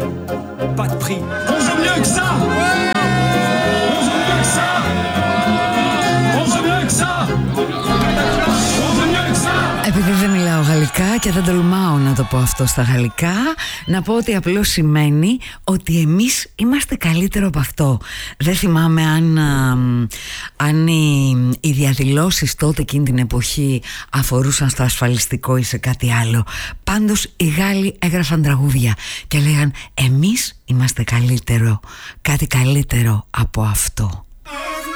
Pas de prix. On joue mieux que ça. On joue mieux que ça. On joue mieux que ça. On joue mieux que ça. Επειδή δεν μιλάω γαλλικά και δεν τολμάω να το πω αυτό στα γαλλικά, να πω ότι απλώς σημαίνει ότι εμείς είμαστε καλύτερο από αυτό. Δεν θυμάμαι αν οι διαδηλώσεις τότε εκείνη την εποχή αφορούσαν στο ασφαλιστικό ή σε κάτι άλλο. Πάντως οι Γάλλοι έγραφαν τραγούδια και λέγαν εμείς είμαστε καλύτερο, κάτι καλύτερο από αυτό.